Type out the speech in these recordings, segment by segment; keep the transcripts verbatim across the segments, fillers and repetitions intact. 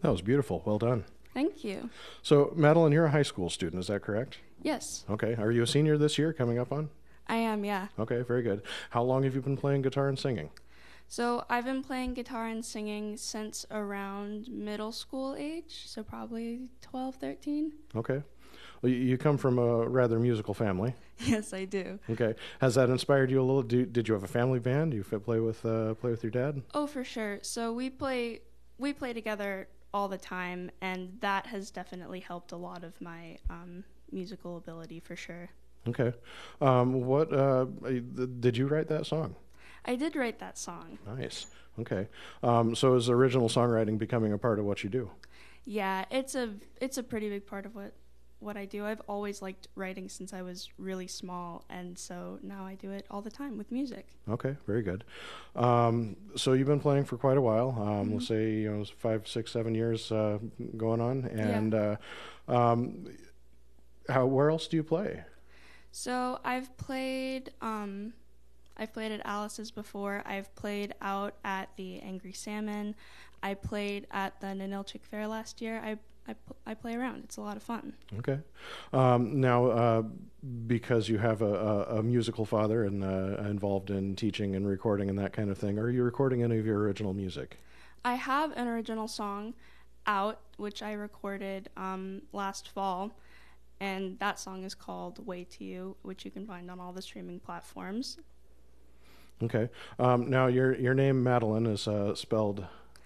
That was beautiful. Well done. Thank you. So, Madeline, you're a high school student, is that correct? Yes, Okay. Are you a senior this year coming up on? I am, yeah. Okay, very good. How long have you been playing guitar and singing? So I've been playing guitar and singing since around middle school age, so probably twelve, thirteen. Okay. Well, you- you come from a rather musical family. Yes, I do. Okay. Has that inspired you a little? Do, did you have a family band? Do you fit- play with uh, play with your dad? Oh, for sure. So we play we play together all the time, and that has definitely helped a lot of my um, musical ability for sure. Okay. Um, what uh, did you write that song? I did write that song. Nice. Okay. Um, so is original songwriting becoming a part of what you do? Yeah, it's a it's a pretty big part of what what I do. I've always liked writing since I was really small, and so now I do it all the time with music. Okay, very good. Um, so you've been playing for quite a while. Um, Mhm. Let's say you know five, six, seven years uh, going on, and Yeah. uh, um, how? Where else do you play? So I've played um, I've played at Alice's before. I've played out at the Angry Salmon. I played at the Ninilchik Fair last year. I I, pl- I play around. It's a lot of fun. Okay. Um, now, uh, because you have a, a, a musical father and uh, involved in teaching and recording and that kind of thing, are you recording any of your original music? I have an original song out, which I recorded um, last fall, and that song is called Way to You, which you can find on all the streaming platforms. Okay. Um, now, your your name Madeline is uh, spelled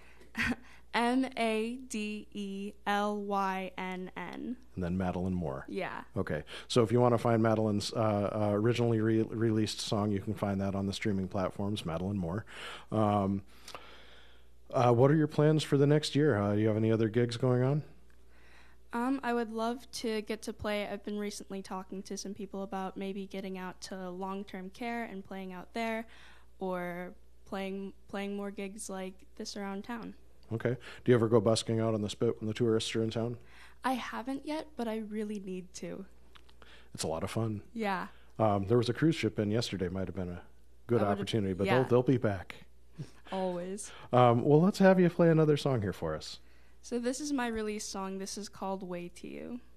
M A D E L Y N N. and then Madeline Moore. Yeah. Okay. So if you want to find Madeline's uh, uh, originally re- released song, you can find that on the streaming platforms, Madeline Moore. Um, uh, what are your plans for the next year? Uh, do you have any other gigs going on? Um, I would love to get to play. I've been recently talking to some people about maybe getting out to long-term care and playing out there, or playing playing more gigs like this around town. Okay. Do you ever go busking out on the spit when the tourists are in town? I haven't yet, but I really need to. It's a lot of fun. Yeah. Um, there was a cruise ship in yesterday. Might have been a good That would've- opportunity, but yeah. they'll they'll be back. Always. Um, well, let's have you play another song here for us. So this is my release song. This is called Way to You.